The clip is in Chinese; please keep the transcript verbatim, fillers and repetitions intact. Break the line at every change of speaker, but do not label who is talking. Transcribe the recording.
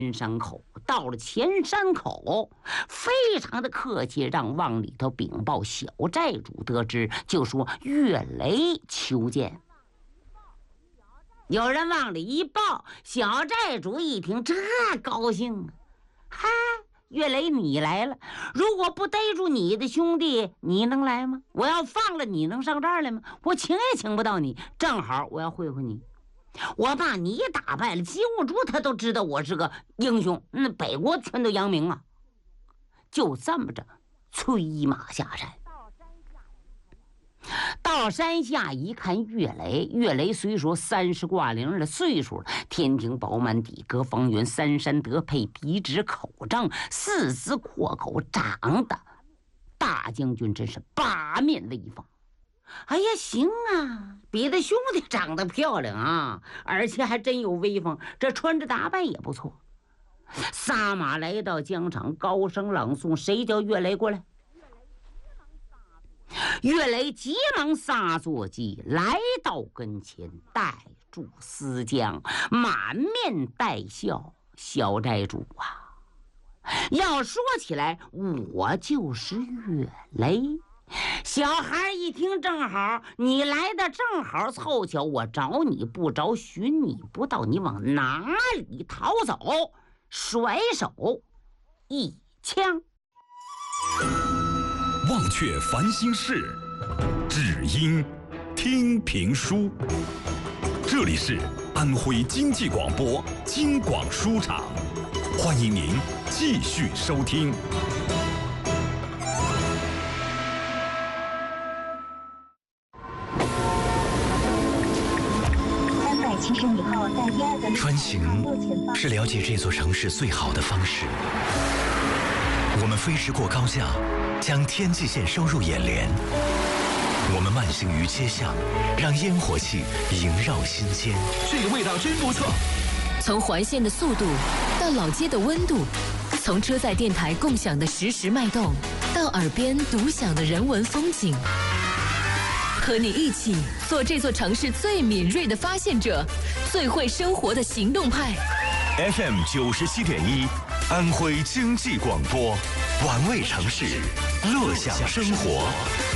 前山口，到了前山口，非常的客气，让往里头禀报小寨主得知，就说岳雷求见。有人往里一报，小寨主一听，这高兴啊！嗨，岳雷你来了，如果不逮住你的兄弟，你能来吗？我要放了你，能上这儿来吗？我请也请不到你，正好我要会会你。我把你打败了，金兀术他都知道我是个英雄，那北国全都扬名啊！就这么着，催马下山。到山下一看，岳雷，岳雷虽说三十挂零的岁数了，天庭饱满，底阁方圆，三山得配，鼻直口张，四肢阔口，长得大将军真是八面威风。哎呀，行啊，比他兄弟长得漂亮啊，而且还真有威风，这穿着打扮也不错。撒马来到疆场，高声朗诵：“谁叫岳雷过来？”岳雷急忙撒坐骑来到跟前，带住思将，满面带笑：“小寨主啊，要说起来，我就是岳雷。”小孩一听，正好你来的正好凑巧，我找你不着，寻你不到，你往哪里逃走？甩手一枪。
忘却烦心事，只因听评书。这里是安徽经济广播京广书场，欢迎您继续收听。
穿行是了解这座城市最好的方式。我们飞驰过高架，将天际线收入眼帘。我们慢行于街巷，让烟火气萦绕心间。
这个味道真不错。
从环线的速度到老街的温度，从车载电台共享的实时脉动，到耳边独享的人文风景。和你一起做这座城市最敏锐的发现者，最会生活的行动派。
F M 九十七点一，安徽经济广播，玩味城市，乐享生活。